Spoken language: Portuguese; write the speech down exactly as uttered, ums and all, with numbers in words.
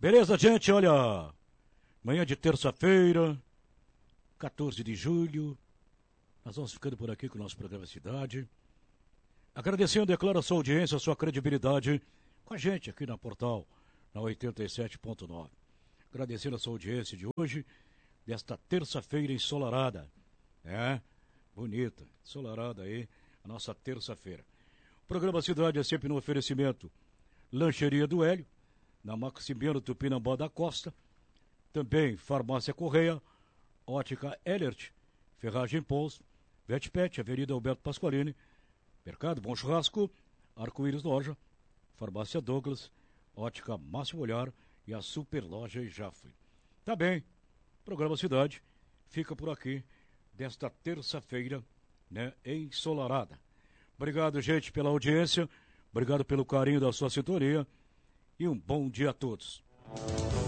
Beleza, gente? Olha, manhã de terça-feira, quatorze de julho, nós vamos ficando por aqui com o nosso programa Cidade. Agradecendo, é claro, a sua audiência, a sua credibilidade com a gente aqui na Portal, na oitenta e sete ponto nove. Agradecendo a sua audiência de hoje, desta terça-feira ensolarada. É, bonita, ensolarada aí, a nossa terça-feira. O programa Cidade é sempre no oferecimento Lancheria do Hélio, na Maximiano Tupinambá da Costa. Também Farmácia Correia, Ótica Elert, Ferragem Pons, Vetpet, Avenida Alberto Pasqualini, Mercado Bom Churrasco, Arco-Íris Loja, Farmácia Douglas, Ótica Máximo Olhar e a Super Loja Jafre. Tá bem, programa Cidade fica por aqui desta terça-feira, né, ensolarada. Obrigado, gente, pela audiência, obrigado pelo carinho da sua sintonia e um bom dia a todos.